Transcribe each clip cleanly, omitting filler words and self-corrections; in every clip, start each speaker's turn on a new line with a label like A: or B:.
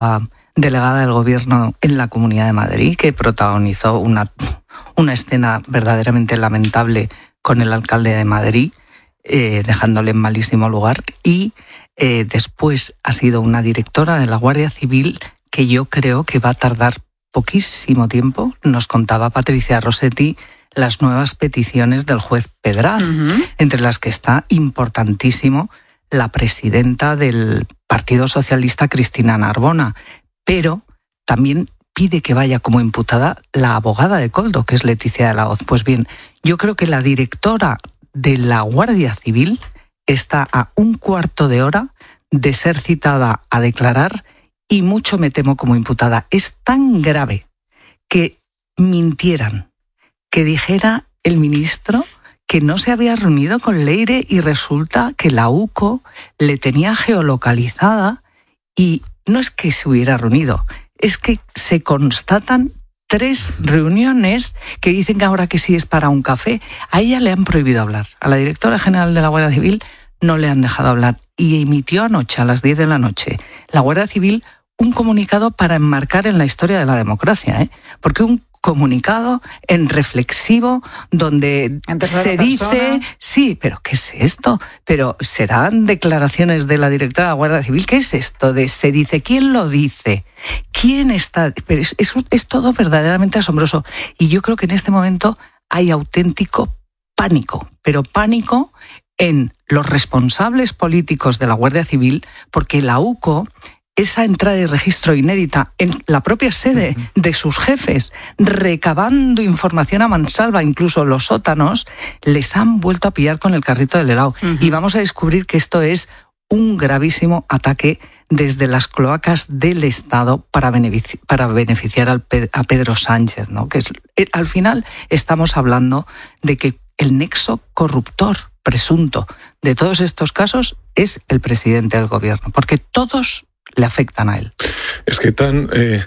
A: delegada del gobierno en la Comunidad de Madrid, que protagonizó una escena verdaderamente lamentable con el alcalde de Madrid, dejándole en malísimo lugar, y después ha sido una directora de la Guardia Civil que yo creo que va a tardar poquísimo tiempo. Nos contaba Patricia Rossetti las nuevas peticiones del juez Pedraz, entre las que está importantísimo la presidenta del Partido Socialista, Cristina Narbona, pero también pide que vaya como imputada la abogada de Koldo, que es Leticia de la Hoz. Pues bien, yo creo que la directora de la Guardia Civil está a un cuarto de hora de ser citada a declarar, y mucho me temo como imputada. Es tan grave que mintieran, que dijera el ministro que no se había reunido con Leire y resulta que la UCO le tenía geolocalizada, y no es que se hubiera reunido, es que se constatan 3 reuniones que dicen que ahora que sí es para un café. A ella le han prohibido hablar. A la directora general de la Guardia Civil no le han dejado hablar, y emitió anoche a las 10 de la noche la Guardia Civil un comunicado para enmarcar en la historia de la democracia, porque un comunicado en reflexivo donde se dice, sí, pero ¿qué es esto? Pero serán declaraciones de la directora de la Guardia Civil. ¿Qué es esto de se dice? ¿Quién lo dice? ¿Quién está? Pero es todo verdaderamente asombroso, y yo creo que en este momento hay auténtico pánico, pero pánico en los responsables políticos de la Guardia Civil, porque la UCO, esa entrada y registro inédita en la propia sede de sus jefes, recabando información a mansalva, incluso los sótanos, les han vuelto a pillar con el carrito del helado. Y vamos a descubrir que esto es un gravísimo ataque desde las cloacas del Estado para beneficiar a Pedro Sánchez, ¿no? Que al final estamos hablando de que el nexo corruptor presunto de todos estos casos es el presidente del gobierno, porque todos le afectan a él.
B: Es que tan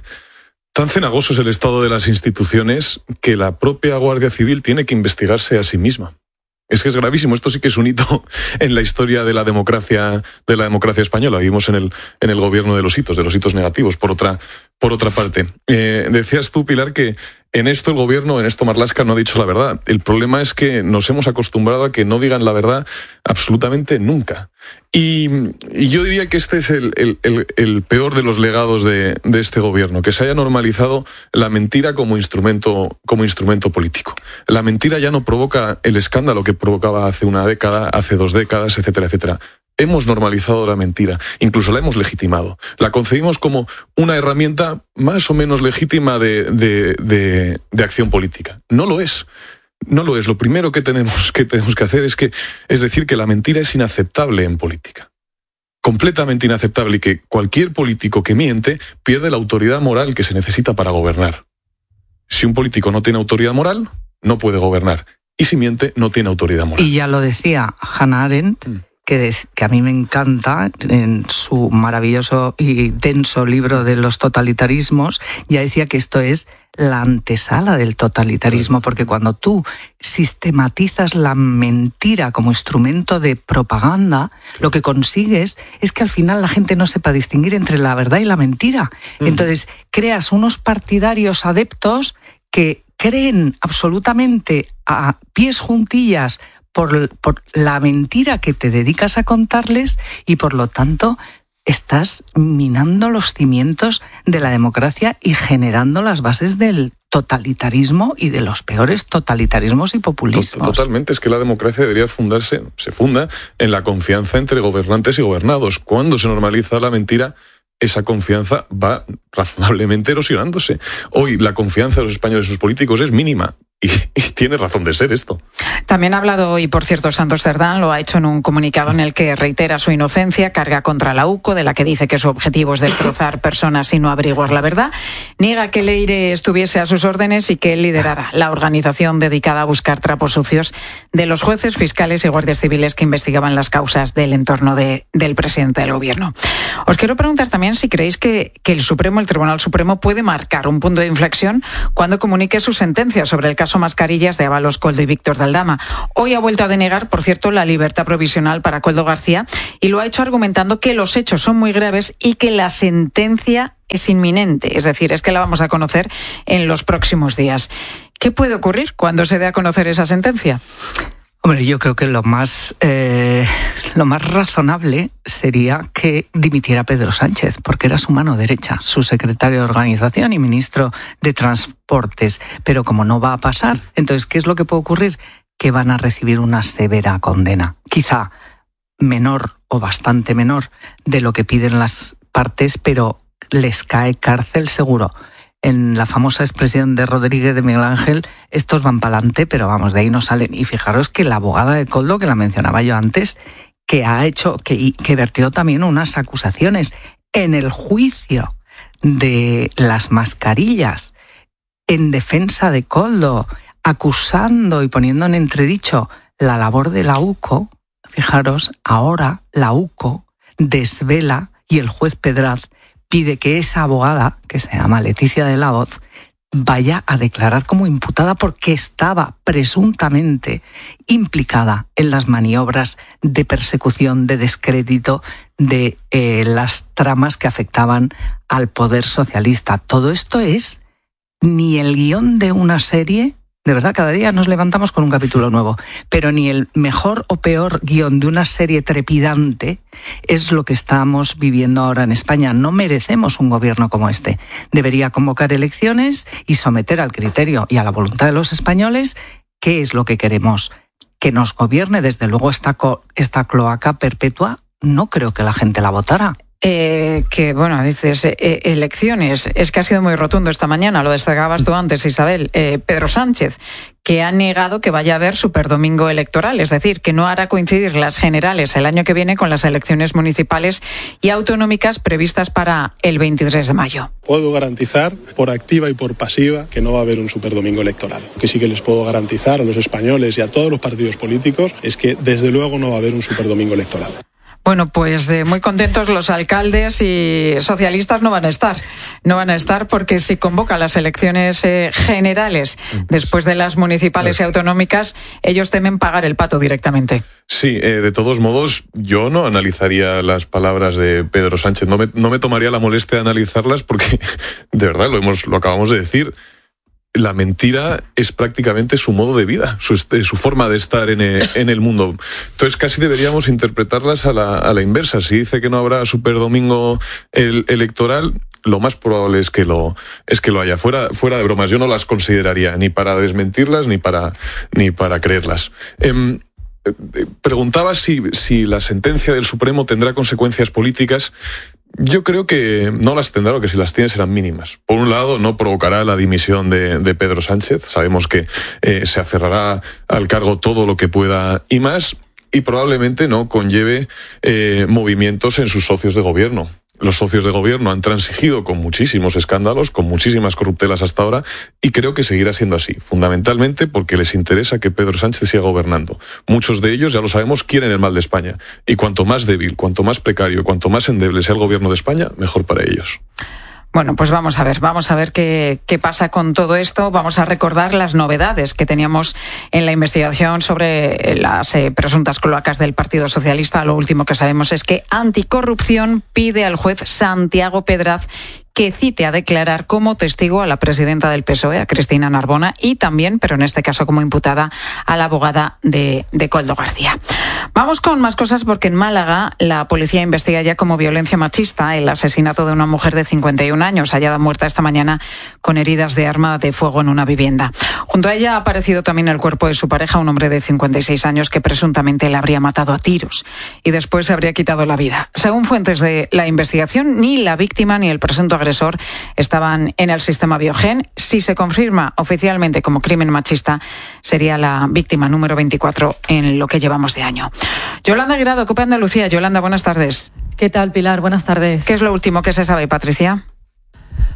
B: cenagoso es el estado de las instituciones que la propia Guardia Civil tiene que investigarse a sí misma. Es que es gravísimo. Esto sí que es un hito en la historia de la democracia española. Vivimos en el gobierno de los hitos negativos, por otra parte. Decías tú, Pilar, que en esto Marlaska no ha dicho la verdad. El problema es que nos hemos acostumbrado a que no digan la verdad absolutamente nunca. Y yo diría que este es el peor de los legados de este gobierno, que se haya normalizado la mentira como instrumento político. La mentira ya no provoca el escándalo que provocaba hace una década, hace 2 décadas, etcétera, etcétera. Hemos normalizado la mentira, incluso la hemos legitimado. La concebimos como una herramienta más o menos legítima de acción política. No lo es. No lo es. Lo primero que tenemos que hacer es decir que la mentira es inaceptable en política. Completamente inaceptable, y que cualquier político que miente pierde la autoridad moral que se necesita para gobernar. Si un político no tiene autoridad moral, no puede gobernar. Y si miente, no tiene autoridad moral.
A: Y ya lo decía Hannah Arendt, que a mí me encanta, en su maravilloso y denso libro de los totalitarismos, ya decía que esto es la antesala del totalitarismo, porque cuando tú sistematizas la mentira como instrumento de propaganda, lo que consigues es que al final la gente no sepa distinguir entre la verdad y la mentira. Entonces creas unos partidarios adeptos que creen absolutamente a pies juntillas por la mentira que te dedicas a contarles, y por lo tanto estás minando los cimientos de la democracia y generando las bases del totalitarismo y de los peores totalitarismos y populismos.
B: Totalmente, es que la democracia debería se funda en la confianza entre gobernantes y gobernados. Cuando se normaliza la mentira, esa confianza va razonablemente erosionándose. Hoy la confianza de los españoles en sus políticos es mínima. Y tiene razón de ser esto.
C: También ha hablado hoy, por cierto, Santos Cerdán, lo ha hecho en un comunicado en el que reitera su inocencia, carga contra la UCO, de la que dice que su objetivo es destrozar personas y no averiguar la verdad. Niega que Leire estuviese a sus órdenes y que él liderara la organización dedicada a buscar trapos sucios de los jueces, fiscales y guardias civiles que investigaban las causas del entorno del presidente del gobierno. Os quiero preguntar también si creéis que el Tribunal Supremo, puede marcar un punto de inflexión cuando comunique su sentencia sobre el caso caso Mascarillas de Ábalos, Koldo y Víctor de Aldama. Hoy ha vuelto a denegar, por cierto, la libertad provisional para Koldo García y lo ha hecho argumentando que los hechos son muy graves y que la sentencia es inminente, es decir, es que la vamos a conocer en los próximos días. ¿Qué puede ocurrir cuando se dé a conocer esa sentencia?
A: Hombre, yo creo que lo más razonable sería que dimitiera Pedro Sánchez, porque era su mano derecha, su secretario de Organización y ministro de Transportes. Pero como no va a pasar, entonces, ¿qué es lo que puede ocurrir? Que van a recibir una severa condena, quizá menor o bastante menor de lo que piden las partes, pero les cae cárcel seguro. En la famosa expresión de Rodríguez de Miguel Ángel, estos van para adelante, pero vamos, de ahí no salen. Y fijaros que la abogada de Koldo, que la mencionaba yo antes, que vertió también unas acusaciones en el juicio de las mascarillas en defensa de Koldo, acusando y poniendo en entredicho la labor de la UCO. Fijaros, ahora la UCO desvela y el juez Pedraz pide que esa abogada, que se llama Leticia de la Hoz, vaya a declarar como imputada porque estaba presuntamente implicada en las maniobras de persecución, de descrédito de las tramas que afectaban al poder socialista. Todo esto es ni el guión de una serie. De verdad, cada día nos levantamos con un capítulo nuevo, pero ni el mejor o peor guión de una serie trepidante es lo que estamos viviendo ahora en España. No merecemos un gobierno como este. Debería convocar elecciones y someter al criterio y a la voluntad de los españoles qué es lo que queremos. Que nos gobierne, desde luego, esta cloaca perpetua, no creo que la gente la votara.
C: Dices elecciones, es que ha sido muy rotundo esta mañana, lo destacabas tú antes, Isabel. Pedro Sánchez, que ha negado que vaya a haber superdomingo electoral, es decir, que no hará coincidir las generales el año que viene con las elecciones municipales y autonómicas previstas para el 23 de mayo.
D: Puedo garantizar, por activa y por pasiva, que no va a haber un superdomingo electoral. Lo que sí que les puedo garantizar a los españoles y a todos los partidos políticos es que, desde luego, no va a haber un superdomingo electoral.
C: Bueno, pues muy contentos los alcaldes y socialistas no van a estar porque si convoca las elecciones generales después de las municipales y autonómicas, ellos temen pagar el pato directamente.
B: Sí, de todos modos, yo no analizaría las palabras de Pedro Sánchez, no me tomaría la molestia de analizarlas porque, de verdad, lo acabamos de decir. La mentira es prácticamente su modo de vida, su forma de estar en el mundo. Entonces casi deberíamos interpretarlas a la inversa. Si dice que no habrá superdomingo electoral, lo más probable es que lo haya. Fuera de bromas, yo no las consideraría ni para desmentirlas ni para creerlas. Preguntaba si la sentencia del Supremo tendrá consecuencias políticas. Yo creo que no las tendrá, o que si las tiene serán mínimas. Por un lado, no provocará la dimisión de Pedro Sánchez. Sabemos que se aferrará al cargo todo lo que pueda y más, y probablemente no conlleve movimientos en sus socios de gobierno. Los socios de gobierno han transigido con muchísimos escándalos, con muchísimas corruptelas hasta ahora, y creo que seguirá siendo así, fundamentalmente porque les interesa que Pedro Sánchez siga gobernando. Muchos de ellos, ya lo sabemos, quieren el mal de España, y cuanto más débil, cuanto más precario, cuanto más endeble sea el gobierno de España, mejor para ellos.
C: Bueno, pues vamos a ver qué pasa con todo esto. Vamos a recordar las novedades que teníamos en la investigación sobre las presuntas cloacas del Partido Socialista. Lo último que sabemos es que Anticorrupción pide al juez Santiago Pedraz que cite a declarar como testigo a la presidenta del PSOE, a Cristina Narbona, y también, pero en este caso como imputada, a la abogada de Koldo García. Vamos con más cosas porque en Málaga la policía investiga ya como violencia machista el asesinato de una mujer de 51 años, hallada muerta esta mañana con heridas de arma de fuego en una vivienda. Junto a ella ha aparecido también el cuerpo de su pareja, un hombre de 56 años que presuntamente la habría matado a tiros y después se habría quitado la vida. Según fuentes de la investigación, ni la víctima ni el presunto agresor estaban en el sistema Biogen. Si se confirma oficialmente como crimen machista, sería la víctima número 24 en lo que llevamos de año. Yolanda Guirado, COPE Andalucía. Yolanda, buenas tardes.
E: ¿Qué tal, Pilar? Buenas tardes.
C: ¿Qué es lo último que se sabe, Patricia?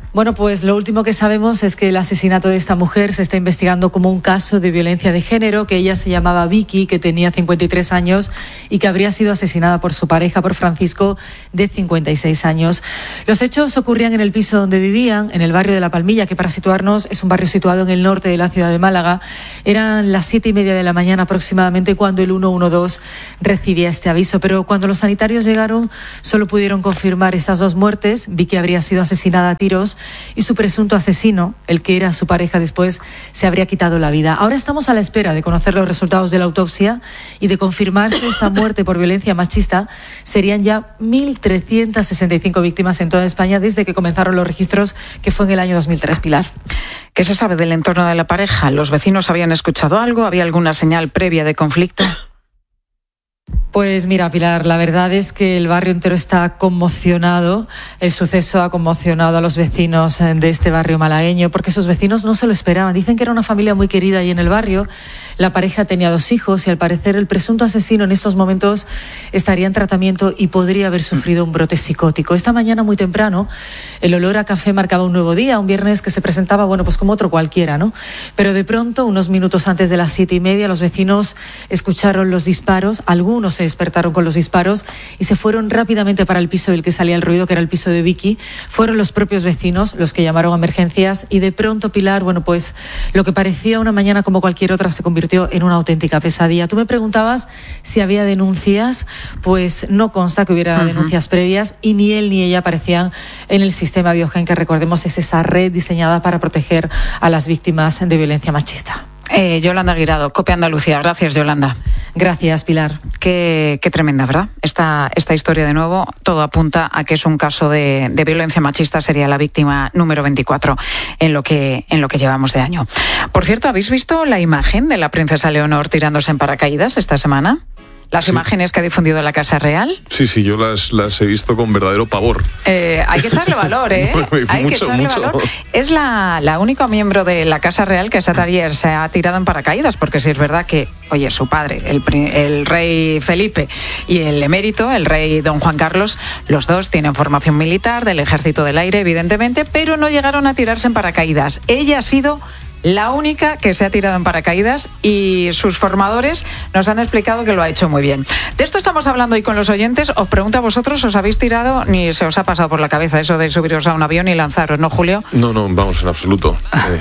E: Bueno, pues lo último que sabemos es que el asesinato de esta mujer se está investigando como un caso de violencia de género, que ella se llamaba Vicky, que tenía 53 años y que habría sido asesinada por su pareja, por Francisco, de 56 años. Los hechos ocurrían en el piso donde vivían, en el barrio de La Palmilla, que para situarnos es un barrio situado en el norte de la ciudad de Málaga. Eran las 7:30 de la mañana aproximadamente cuando el 112 recibía este aviso, pero cuando los sanitarios llegaron solo pudieron confirmar esas dos muertes. Vicky habría sido asesinada a tiros y su presunto asesino, el que era su pareja después, se habría quitado la vida. Ahora estamos a la espera de conocer los resultados de la autopsia y de confirmarse esta muerte por violencia machista. Serían ya 1.365 víctimas en toda España desde que comenzaron los registros, que fue en el año 2003, Pilar.
C: ¿Qué se sabe del entorno de la pareja? ¿Los vecinos habían escuchado algo? ¿Había alguna señal previa de conflicto?
E: Pues mira, Pilar, la verdad es que el barrio entero está conmocionado. El suceso ha conmocionado a los vecinos de este barrio malagueño, porque sus vecinos no se lo esperaban. Dicen que era una familia muy querida ahí en el barrio. La pareja tenía 2 hijos y al parecer el presunto asesino en estos momentos estaría en tratamiento y podría haber sufrido un brote psicótico. Esta mañana muy temprano el olor a café marcaba un nuevo día, un viernes que se presentaba, bueno, pues como otro cualquiera, ¿no? Pero de pronto, unos minutos antes de las 7:30, los vecinos escucharon los disparos. Algunos se despertaron con los disparos y se fueron rápidamente para el piso del que salía el ruido, que era el piso de Vicky. Fueron los propios vecinos los que llamaron a emergencias y de pronto, Pilar, bueno, pues lo que parecía una mañana como cualquier otra se convirtió en una auténtica pesadilla. Tú me preguntabas si había denuncias, pues no consta que hubiera denuncias previas y ni él ni ella aparecían en el sistema Biogen, que recordemos es esa red diseñada para proteger a las víctimas de violencia machista.
C: Yolanda Guirado, COPE Andalucía. Gracias, Yolanda.
E: Gracias, Pilar.
C: Qué tremenda, ¿verdad? Esta historia, de nuevo, todo apunta a que es un caso de violencia machista. Sería la víctima número 24 en lo que llevamos de año. Por cierto, ¿habéis visto la imagen de la princesa Leonor tirándose en paracaídas esta semana? Las imágenes que ha difundido la Casa Real.
B: Sí, yo las he visto con verdadero pavor.
C: Hay que echarle valor, ¿eh? Hay que echarle valor. Es la única miembro de la Casa Real que se ha tirado en paracaídas, porque sí es verdad que, oye, su padre, el rey Felipe, y el emérito, el rey don Juan Carlos, los dos tienen formación militar del Ejército del Aire, evidentemente, pero no llegaron a tirarse en paracaídas. Ella ha sido la única que se ha tirado en paracaídas y sus formadores nos han explicado que lo ha hecho muy bien. De esto estamos hablando hoy con los oyentes. Os pregunto a vosotros, ¿os habéis tirado ni se os ha pasado por la cabeza eso de subiros a un avión y lanzaros, no, Julio?
B: No, vamos, en absoluto.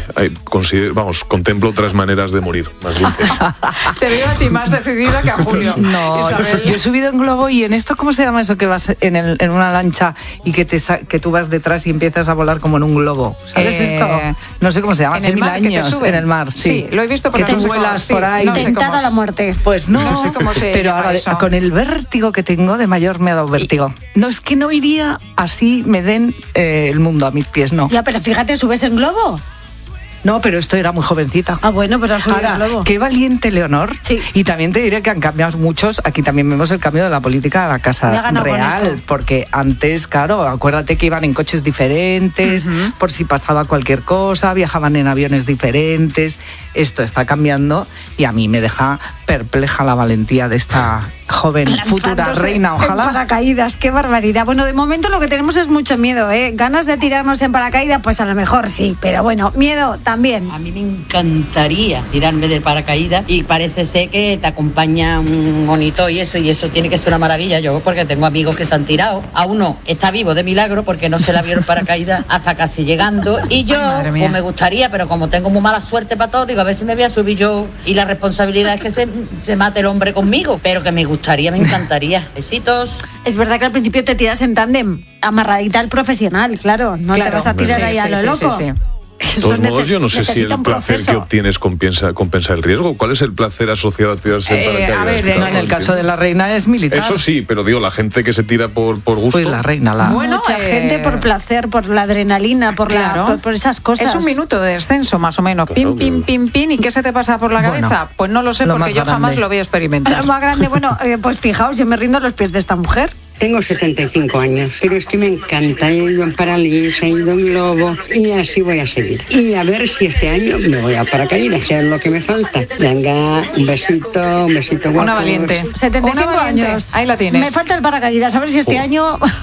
B: Contemplo otras maneras de morir, más dulces.
C: Te veo a ti más decidida que a Julio.
A: No, Isabel. Yo he subido en globo y en esto, ¿cómo se llama eso que vas en una lancha y que tú vas detrás y empiezas a volar como en un globo? ¿Sabes esto? No sé cómo se llama.
C: En el mar, en
A: el mar, sí.
C: Lo he visto, pero
A: que tú vuelas por ahí.
F: No tentado a la muerte.
A: Pues no
C: sé cómo se
A: pero ahora,
C: eso.
A: Con el vértigo que tengo de mayor me ha dado vértigo. No, es que no iría así, me den el mundo a mis pies, no.
F: Ya, pero fíjate, ¿subes en globo?
A: No, pero esto era muy jovencita.
F: Ah, bueno, pero
A: ahora, qué valiente Leonor.
F: Sí.
A: Y también te diré que han cambiado muchos. Aquí también vemos el cambio de la política de la Casa Real. Porque antes, claro, acuérdate que iban en coches diferentes, por si pasaba cualquier cosa, viajaban en aviones diferentes. Esto está cambiando y a mí me deja perpleja la valentía de esta joven futura reina, ojalá.
F: En paracaídas, qué barbaridad. Bueno, de momento lo que tenemos es mucho miedo, ¿eh? Ganas de tirarnos en paracaídas, pues a lo mejor sí, pero bueno, miedo también.
G: A mí me encantaría tirarme del paracaídas y parece ser que te acompaña un monitor y eso tiene que ser una maravilla. Yo, porque tengo amigos que se han tirado. A uno está vivo de milagro porque no se le abrieron paracaídas hasta casi llegando. Y yo, pues me gustaría, pero como tengo muy mala suerte para todo, digo, a ver si me voy a subir yo y la responsabilidad es que se mate el hombre conmigo, pero que me encantaría. Besitos.
F: Es verdad que al principio te tiras en tándem, amarradita al profesional, claro. No te vas a tirar ahí a lo loco.
B: Sí. De todos modos, yo no sé si el placer que obtienes compensa el riesgo. ¿Cuál es el placer asociado a tirarse en paracaídas?
A: A ver, en el caso de la reina es militar.
B: Eso sí, pero digo, la gente que se tira por gusto.
A: Pues la reina,
F: mucha gente por placer, por la adrenalina, por esas cosas.
C: Es un minuto de descenso, más o menos. Claro, pin. ¿Y qué se te pasa por la cabeza? Pues no lo sé, porque yo jamás lo voy a experimentar.
F: Lo más grande, bueno, pues fijaos, yo me rindo a los pies de esta mujer.
H: Tengo 75 años, pero es que me encanta. He ido en paralítica, he ido en globo y así voy a seguir. Y a ver si este año me voy a paracaídas, que es lo que me falta. Venga, un besito guapo.
C: Una valiente.
F: 75 años.
C: Ahí la tienes.
F: Me falta el paracaídas, a ver si este año...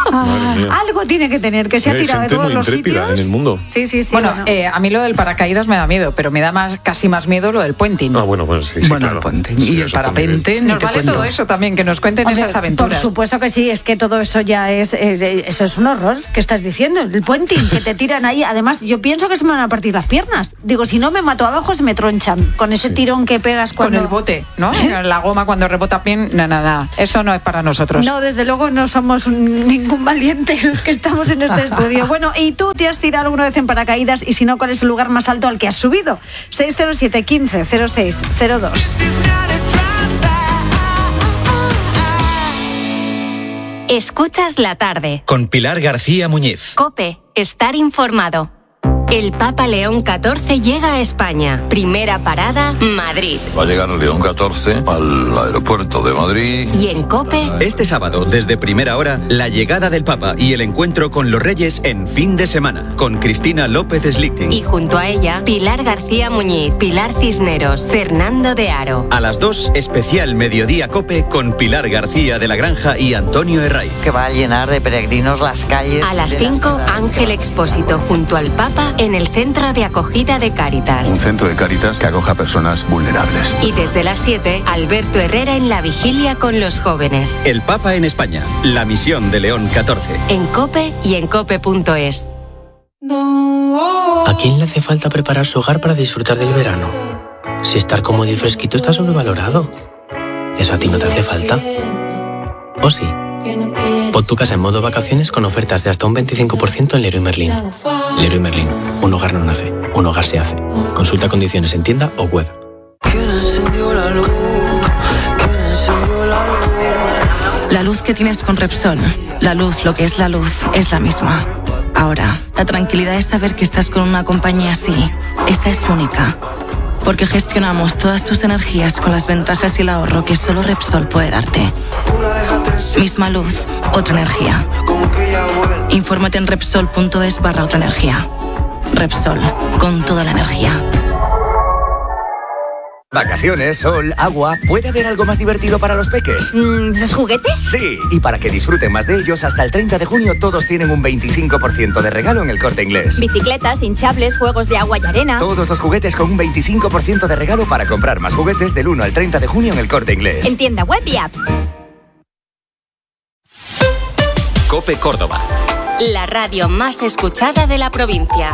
F: Algo tiene que tener, que se ha tirado de todos los sitios.
B: En el mundo.
F: Sí.
C: Bueno, a mí lo del paracaídas me da miedo, pero me da casi más miedo lo del puenting.
B: Bueno, sí, claro.
A: El puenting y el parapente.
C: Nos vale todo eso también, que nos cuenten esas aventuras.
F: Por supuesto que sí, es que todo eso ya eso es un horror. ¿Qué estás diciendo? El puenting, que te tiran ahí. Además, yo pienso que se me van a partir las piernas. Digo, si no me mato abajo, se me tronchan. Con ese tirón que pegas cuando...
C: Con el bote, ¿no? La goma cuando rebota bien, nada. Eso no es para nosotros.
F: No, desde luego no somos ningún valiente los que estamos en este estudio. Bueno, ¿y tú te has tirado alguna vez en paracaídas? Y si no, ¿cuál es el lugar más alto al que has subido? 607 15 06 02.
I: Escuchas la tarde.
J: Con Pilar García Muñiz.
I: COPE. Estar informado. El Papa León XIV llega a España. Primera parada, Madrid.
K: Va a llegar León XIV al aeropuerto de Madrid.
I: Y en COPE...
J: Este sábado, desde primera hora, la llegada del Papa y el encuentro con los Reyes en fin de semana. Con Cristina López Slichting.
I: Y junto a ella, Pilar García Muñiz, Pilar Cisneros, Fernando de Aro.
J: A las 2, especial Mediodía COPE con Pilar García de la Granja y Antonio Herraiz.
L: Que va a llenar de peregrinos las calles.
I: A las 5, Ángel Expósito junto al Papa en el Centro de Acogida de Cáritas.
M: Un centro de Cáritas que acoja a personas vulnerables.
I: Y desde las 7, Alberto Herrera en la vigilia con los jóvenes.
J: El Papa en España, la misión de León XIV.
I: En COPE y en cope.es.
N: ¿A quién le hace falta preparar su hogar para disfrutar del verano? Si estar cómodo y fresquito está sobrevalorado. ¿Eso a ti no te hace falta? ¿O sí? Pon tu casa en modo vacaciones con ofertas de hasta un 25% en Leroy Merlin. Leroy Merlin. Un hogar no nace, un hogar se hace. Consulta condiciones en tienda o web.
O: La luz que tienes con Repsol, lo que es la luz, es la misma. Ahora, la tranquilidad es saber que estás con una compañía así. Esa es única. Porque gestionamos todas tus energías con las ventajas y el ahorro que solo Repsol puede darte. Misma luz, otra energía. Infórmate en Repsol.es/otra energía. Repsol, con toda la energía.
P: Vacaciones, sol, agua. ¿Puede haber algo más divertido para los peques?
Q: ¿Los juguetes?
P: Sí, y para que disfruten más de ellos, hasta el 30 de junio todos tienen un 25% de regalo en El Corte Inglés.
Q: Bicicletas, hinchables, juegos de agua y arena.
P: Todos los juguetes con un 25% de regalo para comprar más juguetes del 1 al 30 de junio en El Corte Inglés.
Q: En tienda web y app.
J: COPE Córdoba.
I: La radio más escuchada de la provincia.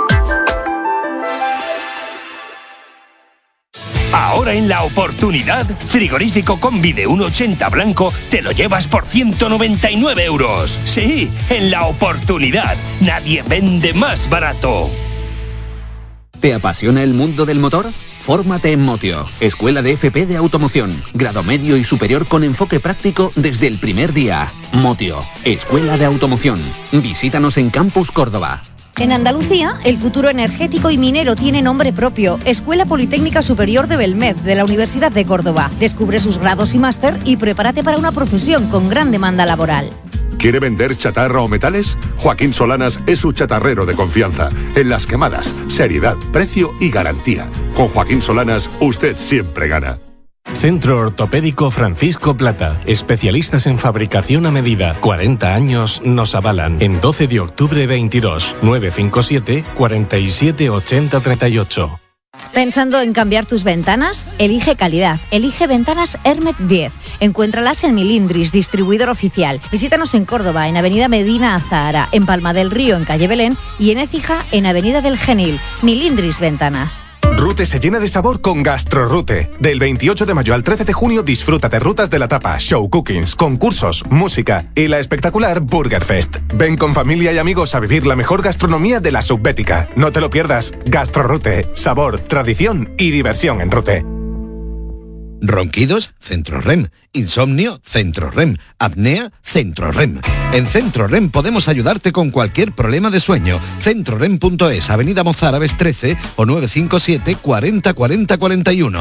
R: Ahora en La Oportunidad, frigorífico combi de 1,80 blanco, te lo llevas por 199 euros. Sí, en La Oportunidad, nadie vende más barato.
S: ¿Te apasiona el mundo del motor? Fórmate en Motio, Escuela de FP de Automoción, grado medio y superior con enfoque práctico desde el primer día. Motio, Escuela de Automoción. Visítanos en Campus Córdoba.
T: En Andalucía, el futuro energético y minero tiene nombre propio. Escuela Politécnica Superior de Belmed, de la Universidad de Córdoba. Descubre sus grados y máster y prepárate para una profesión con gran demanda laboral.
U: ¿Quiere vender chatarra o metales? Joaquín Solanas es su chatarrero de confianza. En las quemadas, seriedad, precio y garantía. Con Joaquín Solanas, usted siempre gana.
V: Centro Ortopédico Francisco Plata. Especialistas en fabricación a medida. 40 años nos avalan. En 12 de octubre 22. 957 47 80 38.
T: ¿Pensando en cambiar tus ventanas? Elige calidad. Elige Ventanas Hermet 10. Encuéntralas en Milindris, distribuidor oficial. Visítanos en Córdoba, en Avenida Medina Azahara, en Palma del Río, en Calle Belén, y en Écija, en Avenida del Genil. Milindris Ventanas.
W: Rute se llena de sabor con GastroRute. Del 28 de mayo al 13 de junio disfruta de rutas de la tapa, show cookings, concursos, música y la espectacular Burger Fest. Ven con familia y amigos a vivir la mejor gastronomía de la subbética. No te lo pierdas. GastroRute. Sabor, tradición y diversión en Rute.
X: ¿Ronquidos? Centro REM. ¿Insomnio? Centro REM. ¿Apnea? Centro REM. En Centro REM podemos ayudarte con cualquier problema de sueño. CentroREM.es, Avenida Mozárabes 13 o 957 40 40 41.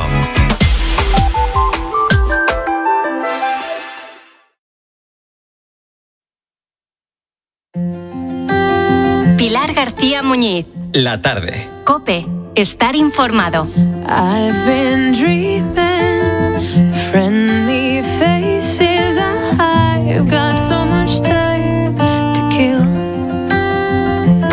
I: Pilar García Muñiz.
J: La tarde.
I: COPE. Estar informado.
Y: I've been dreaming, friendly faces, I've got so much time.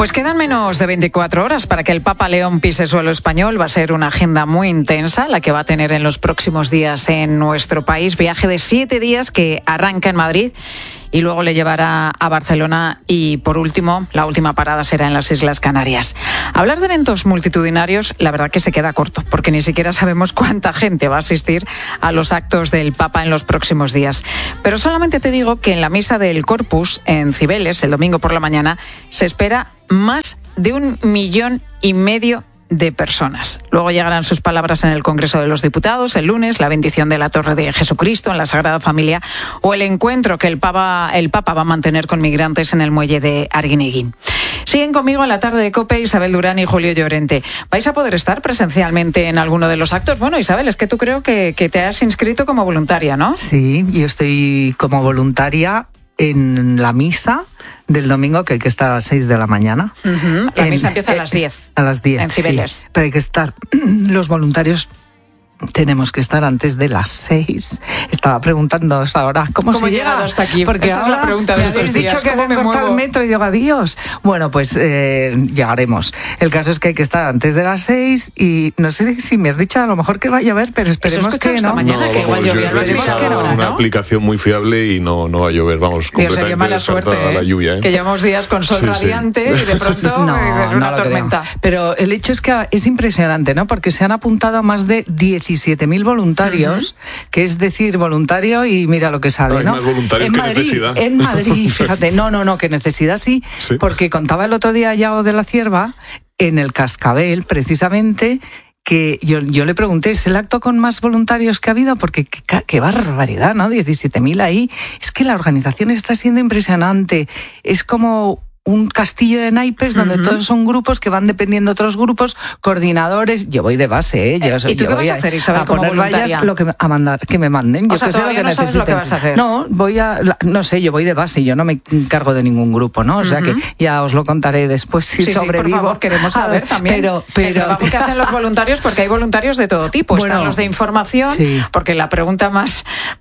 C: Pues quedan menos de 24 horas para que el Papa León pise suelo español. Va a ser una agenda muy intensa la que va a tener en los próximos días en nuestro país. Viaje de 7 días que arranca en Madrid y luego le llevará a Barcelona y, por último, la última parada será en las Islas Canarias. Hablar de eventos multitudinarios, la verdad que se queda corto, porque ni siquiera sabemos cuánta gente va a asistir a los actos del Papa en los próximos días. Pero solamente te digo que en la misa del Corpus, en Cibeles, el domingo por la mañana, se espera más de 1,5 millones de personas. Luego llegarán sus palabras en el Congreso de los Diputados el lunes, la bendición de la Torre de Jesucristo en la Sagrada Familia o el encuentro que el Papa va a mantener con migrantes en el muelle de Arguineguín. Siguen conmigo en la tarde de COPE Isabel Durán y Julio Llorente. ¿Vais a poder estar presencialmente en alguno de los actos? Bueno, Isabel, es que tú creo que te has inscrito como voluntaria, ¿no?
A: Sí, yo estoy como voluntaria en la misa del domingo, que hay que estar a las 6 de la mañana.
C: Uh-huh. La misa empieza a las 10.
A: A las 10,
C: en Cibeles.
A: Sí, pero hay que estar, los voluntarios tenemos que estar antes de las 6. Estaba preguntándoos ahora cómo se llega
C: hasta aquí.
A: Porque
C: esa
A: ahora
C: es la pregunta de estos días.
A: dicho que me cortar el metro y digo adiós. Bueno, pues llegaremos. El caso es que hay que estar antes de las 6 y no sé si me has dicho a lo mejor que va a llover, pero esperemos que no.
C: Mañana, que igual llovía.
B: Esperemos que no, una aplicación muy fiable y no va a llover. Vamos, completamente
C: mala suerte,
B: la lluvia.
C: Que llevamos días con sol radiante y de pronto es una tormenta.
A: Creo. Pero el hecho es que es impresionante, ¿no? Porque se han apuntado más de 17.000 voluntarios, que es decir, voluntario y mira lo que sale, ¿no?
B: Hay más voluntarios que necesidad.
A: En Madrid, fíjate, no, que necesidad sí, porque contaba el otro día a Yago de la Cierva, en el Cascabel, precisamente, que yo le pregunté, ¿es el acto con más voluntarios que ha habido? Porque qué barbaridad, ¿no? 17.000 ahí. Es que la organización está siendo impresionante. Es como un castillo de naipes donde todos son grupos que van dependiendo de otros grupos, coordinadores. Yo voy de base,
C: ¿Y tú qué vas a hacer, Isabel,
A: a poner vallas, a mandar, que me manden.
C: O sea, todavía no sabes lo que vas a hacer.
A: No, no sé, yo voy de base, yo no me encargo de ningún grupo, ¿no? O sea que ya os lo contaré después si sobrevivo.
C: Por favor, queremos saber también el trabajo que hacen los voluntarios, porque hay voluntarios de todo tipo. Están los de información, porque la pregunta más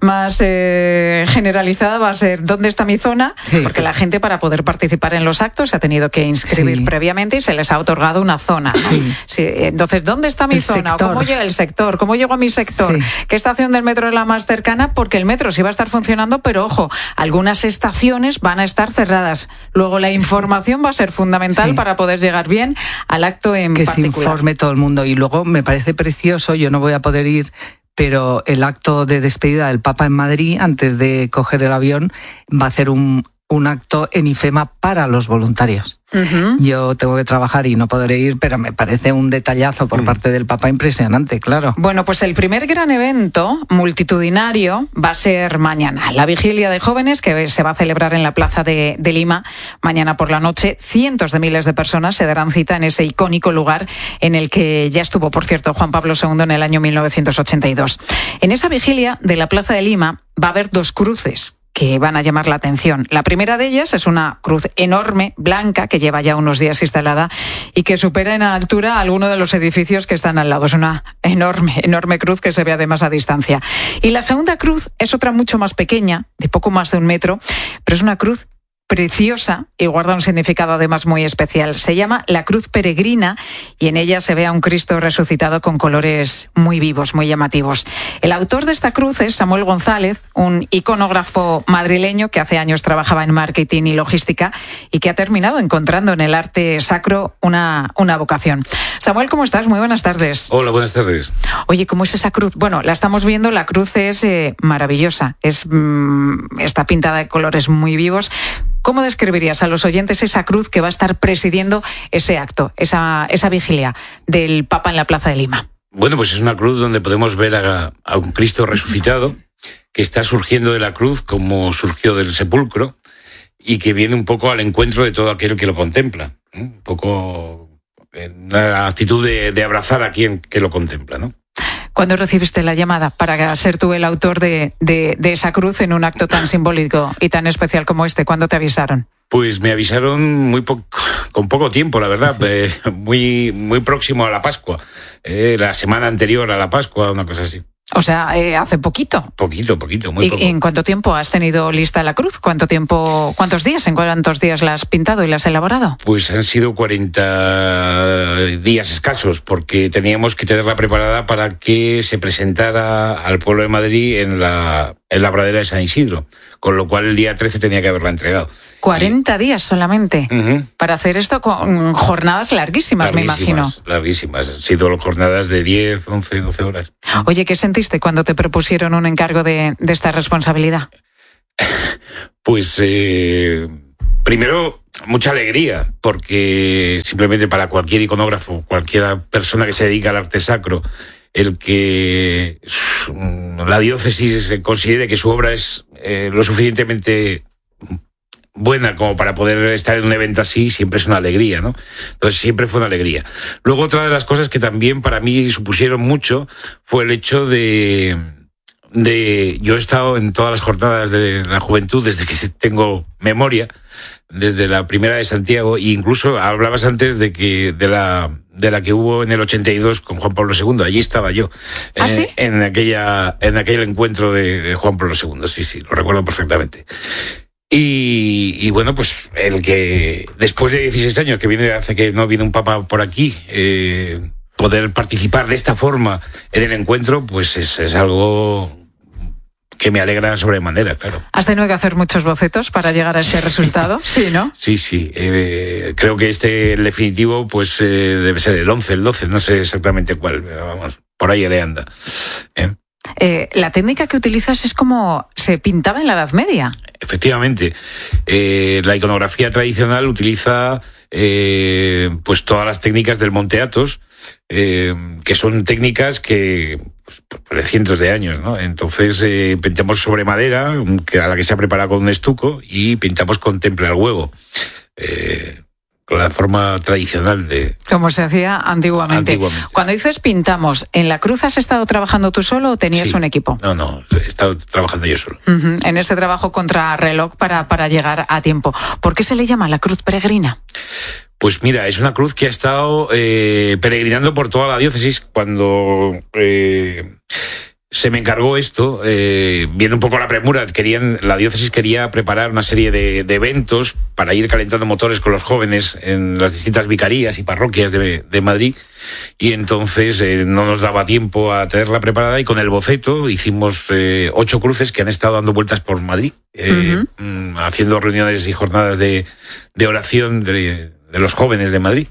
C: generalizada va a ser ¿dónde está mi zona? Porque la gente, para poder participar en los actos, se ha tenido que inscribir previamente y se les ha otorgado una zona, ¿no? Entonces, ¿dónde está mi zona? ¿Cómo llega el sector? ¿Cómo llego a mi sector? ¿Qué estación del metro es la más cercana? Porque el metro sí va a estar funcionando, pero ojo, algunas estaciones van a estar cerradas. Luego la información va a ser fundamental para poder llegar bien al acto en particular.
A: Que se informe todo el mundo. Y luego me parece precioso, yo no voy a poder ir, pero el acto de despedida del Papa en Madrid, antes de coger el avión, va a hacer un acto en IFEMA para los voluntarios. Yo tengo que trabajar y no podré ir, pero me parece un detallazo por parte del Papa impresionante, claro.
C: Bueno, pues el primer gran evento multitudinario va a ser mañana, la vigilia de jóvenes que se va a celebrar en la Plaza de Lima. Mañana por la noche, cientos de miles de personas se darán cita en ese icónico lugar en el que ya estuvo, por cierto, Juan Pablo II en el año 1982. En esa vigilia de la Plaza de Lima va a haber 2 cruces que van a llamar la atención. La primera de ellas es una cruz enorme, blanca, que lleva ya unos días instalada y que supera en altura alguno de los edificios que están al lado. Es una enorme cruz que se ve además a distancia. Y la segunda cruz es otra mucho más pequeña, de poco más de 1 metro, pero es una cruz preciosa y guarda un significado además muy especial. Se llama la Cruz Peregrina y en ella se ve a un Cristo resucitado con colores muy vivos, muy llamativos. El autor de esta cruz es Samuel González, un iconógrafo madrileño que hace años trabajaba en marketing y logística y que ha terminado encontrando en el arte sacro una vocación. Samuel, ¿cómo estás? Muy buenas tardes.
D: Hola, buenas tardes.
C: Oye, ¿cómo es esa cruz? Bueno, la estamos viendo, la cruz es maravillosa, está pintada de colores muy vivos. ¿Cómo describirías a los oyentes esa cruz que va a estar presidiendo ese acto, esa vigilia del Papa en la Plaza de Lima?
D: Bueno, pues es una cruz donde podemos ver a un Cristo resucitado que está surgiendo de la cruz como surgió del sepulcro y que viene un poco al encuentro de todo aquel que lo contempla. Un poco en una actitud de abrazar a quien que lo contempla, ¿no?
C: ¿Cuándo recibiste la llamada para ser tú el autor de esa cruz en un acto tan simbólico y tan especial como este? ¿Cuándo te avisaron?
D: Pues me avisaron con poco tiempo, la verdad, muy próximo a la Pascua, la semana anterior a la Pascua, una cosa así.
C: O sea, hace poquito.
D: Poquito, muy poco.
C: ¿Y en cuánto tiempo has tenido lista la cruz? ¿Cuántos días? ¿En cuántos días la has pintado y la has elaborado?
D: Pues han sido 40 días escasos, porque teníamos que tenerla preparada para que se presentara al pueblo de Madrid en la pradera de San Isidro, con lo cual el día 13 tenía que haberla entregado.
C: 40 días solamente para hacer esto con jornadas larguísimas, me imagino.
D: Larguísimas. Han sido jornadas de 10, 11, 12 horas.
C: Oye, ¿qué sentiste cuando te propusieron un encargo de esta responsabilidad?
D: Pues primero, mucha alegría, porque simplemente para cualquier iconógrafo, cualquier persona que se dedica al arte sacro, el que la diócesis considere que su obra es lo suficientemente buena como para poder estar en un evento así, siempre es una alegría, ¿no? Entonces siempre fue una alegría. Luego otra de las cosas que también para mí supusieron mucho fue el hecho de yo he estado en todas las jornadas de la juventud desde que tengo memoria, desde la primera de Santiago, e incluso hablabas antes de la que hubo en el 82 con Juan Pablo II. Allí estaba yo.
C: ¿Ah, sí?
D: En aquel encuentro de Juan Pablo II. Sí, lo recuerdo perfectamente. Y bueno, pues el que después de 16 años hace que no viene un papa por aquí, poder participar de esta forma en el encuentro, pues es algo que me alegra sobremanera, claro.
C: ¿Has tenido que hacer muchos bocetos para llegar a ese resultado? Sí, ¿no?
D: Sí. Creo que el definitivo, pues debe ser el 11, el 12, no sé exactamente cuál, vamos, por ahí le anda.
C: La técnica que utilizas es como se pintaba en la Edad Media.
D: Efectivamente. La iconografía tradicional utiliza pues todas las técnicas del Monte Athos, que son técnicas que pues, de cientos de años, ¿no? Entonces pintamos sobre madera, a la que se ha preparado con un estuco, y pintamos con temple al huevo. Con la forma tradicional de...
C: Como se hacía antiguamente. Cuando dices pintamos, ¿en la cruz has estado trabajando tú solo o tenías un equipo?
D: No, he estado trabajando yo solo.
C: En ese trabajo contra reloj para llegar a tiempo. ¿Por qué se le llama la cruz peregrina?
D: Pues mira, es una cruz que ha estado peregrinando por toda la diócesis. Cuando se me encargó esto, viendo un poco la premura, la diócesis quería preparar una serie de eventos para ir calentando motores con los jóvenes en las distintas vicarías y parroquias de Madrid, y entonces no nos daba tiempo a tenerla preparada, y con el boceto hicimos 8 cruces que han estado dando vueltas por Madrid, haciendo reuniones y jornadas de oración de los jóvenes de Madrid.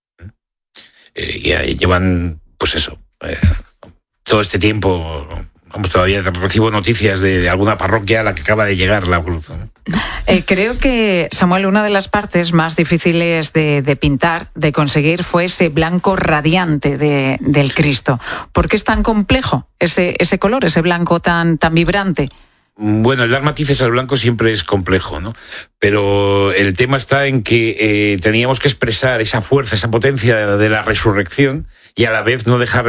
D: Y ahí llevan, pues eso... todo este tiempo, vamos, todavía recibo noticias de alguna parroquia a la que acaba de llegar la cruz, ¿no?
C: Creo que, Samuel, una de las partes más difíciles de pintar, de conseguir, fue ese blanco radiante del Cristo. ¿Por qué es tan complejo ese color, ese blanco tan vibrante?
D: Bueno, el dar matices al blanco siempre es complejo, ¿no? Pero el tema está en que teníamos que expresar esa fuerza, esa potencia de la resurrección, y a la vez no dejar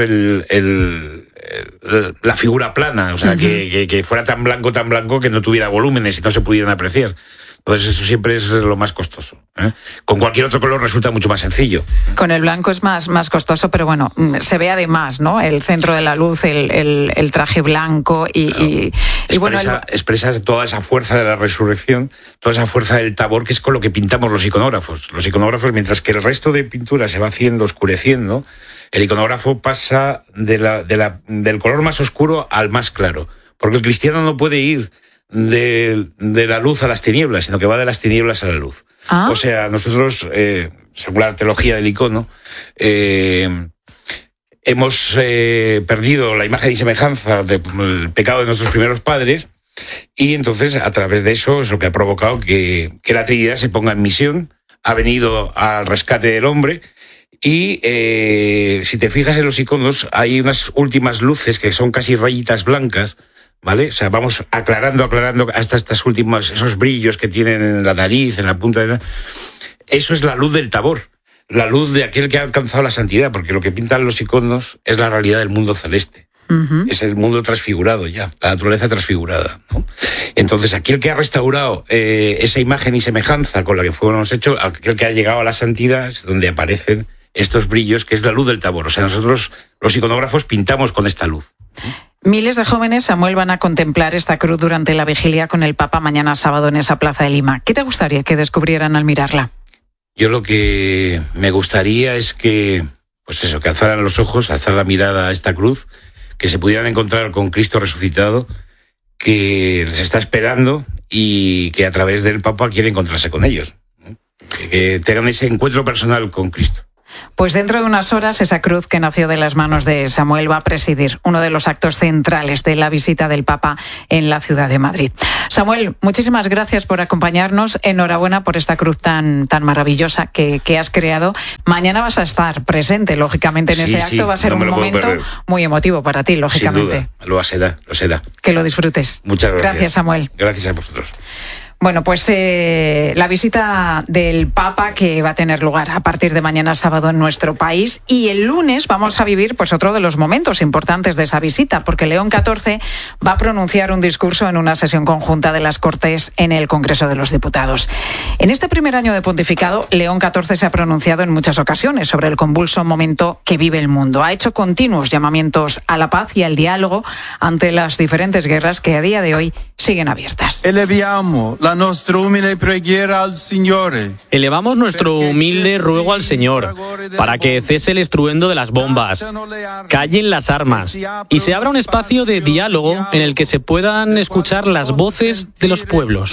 D: la figura plana, o sea, que fuera tan blanco que no tuviera volúmenes y no se pudieran apreciar. Entonces eso siempre es lo más costoso, ¿eh? Con cualquier otro color resulta mucho más sencillo.
C: Con el blanco es más costoso, pero bueno, se ve además, ¿no? El centro de la luz, el traje blanco y bueno...
D: Expresa toda esa fuerza de la resurrección, toda esa fuerza del tabor, que es con lo que pintamos los iconógrafos. Los iconógrafos, mientras que el resto de pintura se va haciendo, oscureciendo, el iconógrafo pasa del color más oscuro al más claro. Porque el cristiano no puede ir de la luz a las tinieblas, sino que va de las tinieblas a la luz. O sea, nosotros, según la teología del icono, hemos perdido la imagen y semejanza del pecado de nuestros primeros padres, y entonces a través de eso es lo que ha provocado que la Trinidad se ponga en misión, ha venido al rescate del hombre. Y si te fijas en los iconos, hay unas últimas luces que son casi rayitas blancas, ¿vale? O sea, vamos aclarando hasta estas últimas, esos brillos que tienen en la nariz, en la punta de... Eso es la luz del tabor, la luz de aquel que ha alcanzado la santidad, porque lo que pintan los iconos es la realidad del mundo celeste. Es el mundo transfigurado ya, la naturaleza transfigurada, ¿no? Entonces, aquel que ha restaurado esa imagen y semejanza con la que fuimos hechos, aquel que ha llegado a la santidad, es donde aparecen estos brillos, que es la luz del tabor. O sea, nosotros, los iconógrafos, pintamos con esta luz.
C: Miles de jóvenes, Samuel, van a contemplar esta cruz durante la vigilia con el Papa mañana sábado en esa plaza de Lima. ¿Qué te gustaría que descubrieran al mirarla?
D: Yo lo que me gustaría es que, pues eso, que alzaran los ojos, alzar la mirada a esta cruz, que se pudieran encontrar con Cristo resucitado, que les está esperando y que a través del Papa quiere encontrarse con ellos. Que tengan ese encuentro personal con Cristo.
C: Pues dentro de unas horas esa cruz que nació de las manos de Samuel va a presidir uno de los actos centrales de la visita del Papa en la ciudad de Madrid. Samuel, muchísimas gracias por acompañarnos. Enhorabuena por esta cruz tan maravillosa que has creado. Mañana vas a estar presente, lógicamente, en ese acto. Va a ser un momento muy emotivo para ti, lógicamente.
D: Sin duda, lo será.
C: Que lo disfrutes.
D: Muchas gracias.
C: Gracias, Samuel.
D: Gracias a vosotros.
C: Bueno, pues la visita del Papa que va a tener lugar a partir de mañana sábado en nuestro país, y el lunes vamos a vivir pues otro de los momentos importantes de esa visita, porque León XIV va a pronunciar un discurso en una sesión conjunta de las Cortes en el Congreso de los Diputados. En este primer año de pontificado, León XIV se ha pronunciado en muchas ocasiones sobre el convulso momento que vive el mundo. Ha hecho continuos llamamientos a la paz y al diálogo ante las diferentes guerras que a día de hoy siguen abiertas.
E: Elevamos nuestro humilde ruego al Señor para que cese el estruendo de las bombas, callen las armas y se abra un espacio de diálogo en el que se puedan escuchar las voces de los pueblos.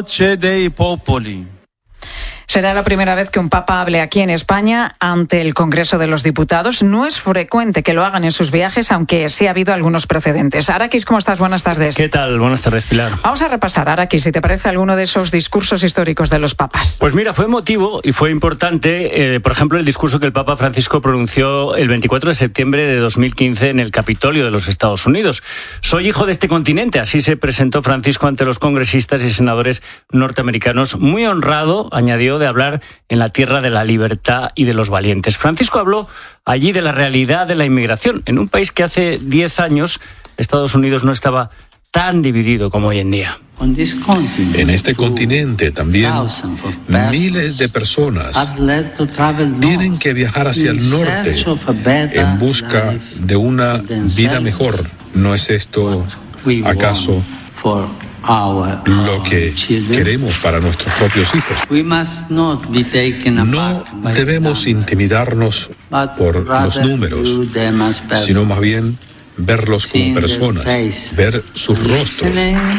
C: Será la primera vez que un papa hable aquí en España ante el Congreso de los Diputados. No es frecuente que lo hagan en sus viajes, aunque sí ha habido algunos precedentes. Arakis, ¿cómo estás? Buenas tardes.
E: ¿Qué tal? Buenas tardes, Pilar.
C: Vamos a repasar, Arakis, si te parece, alguno de esos discursos históricos de los papas.
E: Pues mira, fue emotivo y fue importante, por ejemplo, el discurso que el Papa Francisco pronunció el 24 de septiembre de 2015 en el Capitolio de los Estados Unidos. Soy hijo de este continente, así se presentó Francisco ante los congresistas y senadores norteamericanos. Muy honrado, añadió, de hablar en la tierra de la libertad y de los valientes. Francisco habló allí de la realidad de la inmigración, en un país que hace 10 años Estados Unidos no estaba tan dividido como hoy en día.
F: En este continente también miles de personas tienen que viajar hacia el norte en busca de una vida mejor. ¿No es esto acaso lo que queremos para nuestros propios hijos? No debemos intimidarnos por los números, sino más bien verlos como personas, ver sus rostros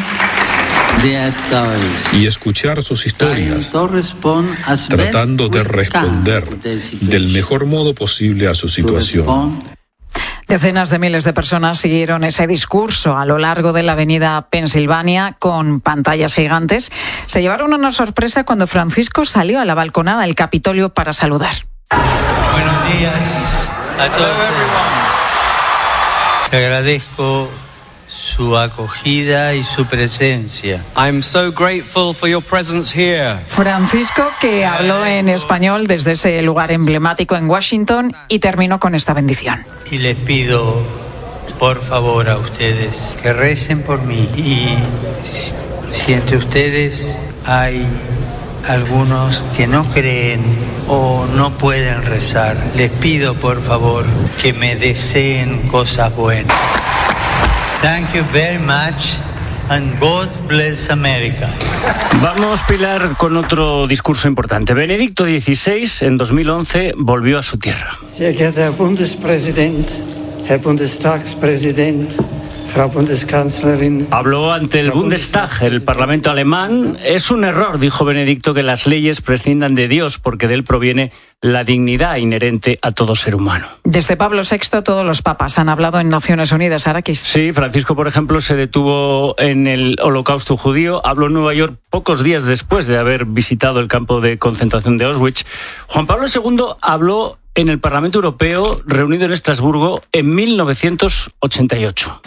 F: y escuchar sus historias, tratando de responder del mejor modo posible a su situación.
C: Decenas de miles de personas siguieron ese discurso a lo largo de la avenida Pensilvania con pantallas gigantes. Se llevaron una sorpresa cuando Francisco salió a la balconada del Capitolio para saludar.
G: Buenos días a todos. Te agradezco su acogida y su presencia.
H: I'm so grateful for your presence here.
C: Francisco, que habló en español desde ese lugar emblemático en Washington, y terminó con esta bendición.
G: Y les pido, por favor, a ustedes que recen por mí. Y si entre ustedes hay algunos que no creen o no pueden rezar, les pido, por favor, que me deseen cosas buenas. Thank you very much and God bless America.
E: Vamos, Pilar, con otro discurso importante. Benedicto XVI en 2011 volvió a su tierra.
Y: Sehr geehrter Herr Bundespräsident, Herr Bundestagspräsident, Frau Bundeskanzlerin.
E: Habló ante el Bundestag, el Parlamento alemán. Es un error, dijo Benedicto, que las leyes prescindan de Dios, porque de él proviene la dignidad inherente a todo ser humano.
C: Desde Pablo VI todos los papas han hablado en Naciones Unidas, Arakis.
E: Sí, Francisco, por ejemplo, se detuvo en el Holocausto judío, habló en Nueva York pocos días después de haber visitado el campo de concentración de Auschwitz. Juan Pablo II habló en el Parlamento Europeo, reunido en Estrasburgo en 1988.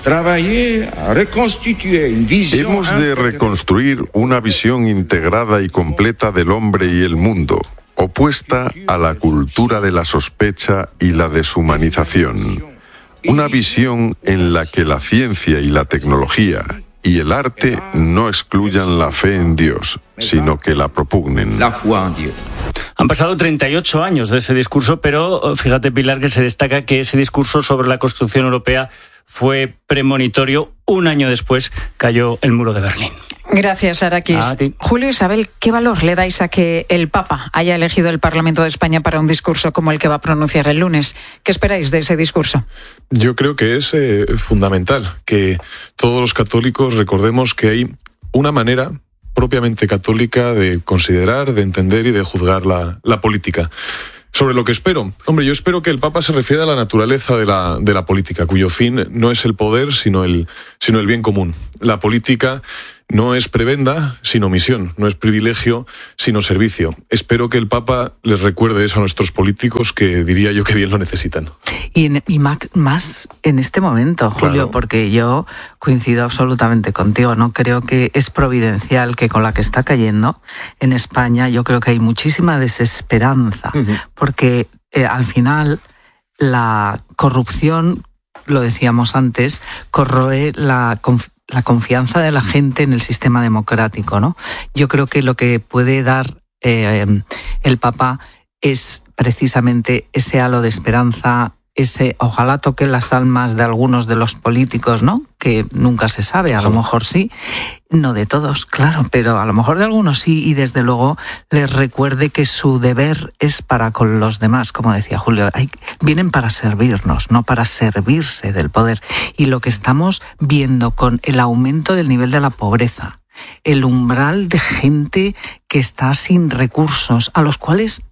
Z: Hemos de reconstruir una visión integrada y completa del hombre y el mundo, opuesta a la cultura de la sospecha y la deshumanización. Una visión en la que la ciencia y la tecnología y el arte no excluyan la fe en Dios, sino que la propugnen.
E: Han pasado 38 años de ese discurso, pero fíjate, Pilar, que se destaca que ese discurso sobre la construcción europea fue premonitorio. Un año después cayó el muro de Berlín.
C: Gracias, Araquis. Julio, Isabel, ¿qué valor le dais a que el Papa haya elegido el Parlamento de España para un discurso como el que va a pronunciar el lunes? ¿Qué esperáis de ese discurso?
B: Yo creo que es fundamental que todos los católicos recordemos que hay una manera propiamente católica de considerar, de entender y de juzgar la política. Sobre lo que espero. Hombre, yo espero que el Papa se refiera a la naturaleza de la política, cuyo fin no es el poder, sino el bien común. La política no es prebenda, sino misión. No es privilegio, sino servicio. Espero que el Papa les recuerde eso a nuestros políticos, que diría yo que bien lo necesitan.
A: Y más en este momento, Julio, claro, porque yo coincido absolutamente contigo. No creo que es providencial que con la que está cayendo en España, yo creo que hay muchísima desesperanza, porque al final la corrupción, lo decíamos antes, corroe la confianza de la gente en el sistema democrático, ¿no? Yo creo que lo que puede dar el Papa es precisamente ese halo de esperanza, ojalá toque las almas de algunos de los políticos, ¿no? Que nunca se sabe, a lo mejor sí, no de todos, claro, pero a lo mejor de algunos sí, y desde luego les recuerde que su deber es para con los demás, como decía Julio, vienen para servirnos, no para servirse del poder. Y lo que estamos viendo con el aumento del nivel de la pobreza, el umbral de gente que está sin recursos, a los cuales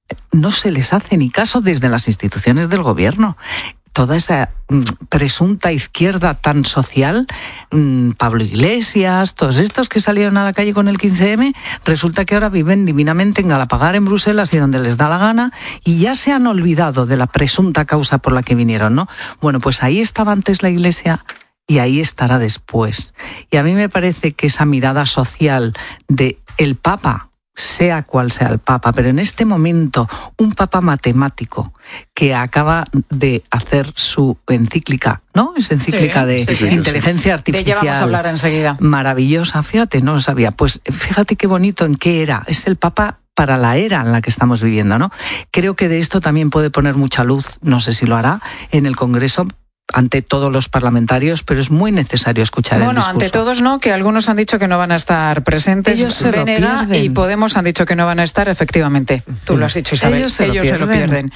A: no se les hace ni caso desde las instituciones del gobierno. Toda esa presunta izquierda tan social, Pablo Iglesias, todos estos que salieron a la calle con el 15M, resulta que ahora viven divinamente en Galapagar, en Bruselas y donde les da la gana, y ya se han olvidado de la presunta causa por la que vinieron, ¿no? Bueno, pues ahí estaba antes la Iglesia y ahí estará después. Y a mí me parece que esa mirada social de el Papa, sea cual sea el Papa, pero en este momento un Papa matemático que acaba de hacer su encíclica, ¿no? Es encíclica de inteligencia artificial.
C: De ella vamos a hablar enseguida.
A: Maravillosa, fíjate, no lo sabía. Pues fíjate qué bonito en qué era. Es el Papa para la era en la que estamos viviendo, ¿no? Creo que de esto también puede poner mucha luz, no sé si lo hará, en el Congreso, ante todos los parlamentarios, pero es muy necesario escuchar el discurso.
C: Bueno, ante todos no, que algunos han dicho que no van a estar presentes.
A: Ellos se lo pierden.
C: Y Podemos han dicho que no van a estar, efectivamente. Tú lo has dicho, Isabel. Ellos se lo pierden.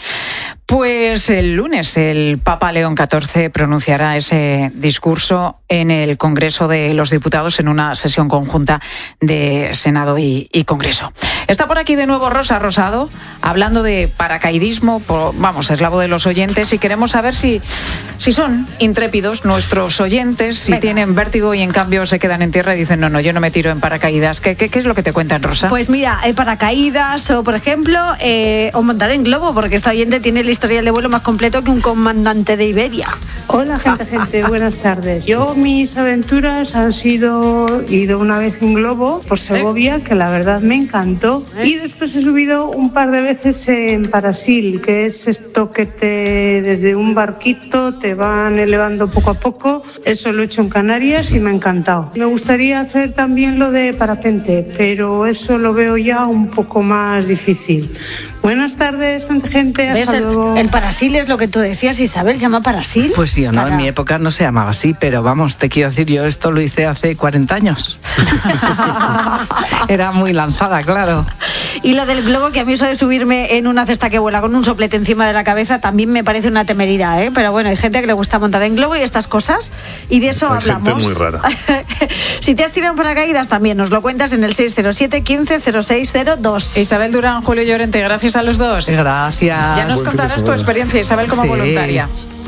C: Pues el lunes el Papa León XIV pronunciará ese discurso en el Congreso de los Diputados en una sesión conjunta de Senado y Congreso. Está por aquí de nuevo Rosa Rosado, hablando de paracaidismo, es la voz de los oyentes, y queremos saber si son intrépidos nuestros oyentes, si tienen vértigo y en cambio se quedan en tierra y dicen no, yo no me tiro en paracaídas. ¿Qué es lo que te cuentan, Rosa?
K: Pues mira, paracaídas o, por ejemplo, o montar en globo, porque esta oyente tiene el historial de vuelo más completo que un comandante de Iberia.
L: Hola, gente, buenas tardes. Mis aventuras han ido una vez en globo por Segovia, que la verdad me encantó, y después he subido un par de veces en parasil, que es esto que desde un barquito te van elevando poco a poco. Eso lo he hecho en Canarias y me ha encantado. Me gustaría hacer también lo de parapente, pero eso lo veo ya un poco más difícil. Buenas tardes, gente, hasta luego.
K: El parasil es lo que tú decías, Isabel, ¿se llama parasil?
A: Pues yo no, en mi época no se llamaba así, pero vamos, te quiero decir, yo esto lo hice hace 40 años. Era muy lanzada, claro.
K: Y lo del globo, que a mí eso de subirme en una cesta que vuela con un soplete encima de la cabeza también me parece una temeridad, ¿eh? Pero bueno, hay gente que le gusta montar en globo y estas cosas, y de eso hablamos.
B: Gente muy rara.
K: Si te has tirado en paracaídas también nos lo cuentas en el 607 15 0602.
C: Isabel Durán, Julio Llorente, gracias a los dos.
A: Gracias.
C: Ya nos contarás tu experiencia, Isabel, como voluntaria.